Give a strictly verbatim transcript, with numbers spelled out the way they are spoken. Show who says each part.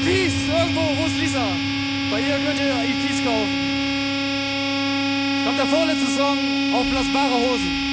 Speaker 1: Ps, irgendwo, wo ist Lisa? Bei ihr könnt ihr E Ps kaufen. Kommt der vorletzte Song, aufblasbare Hosen.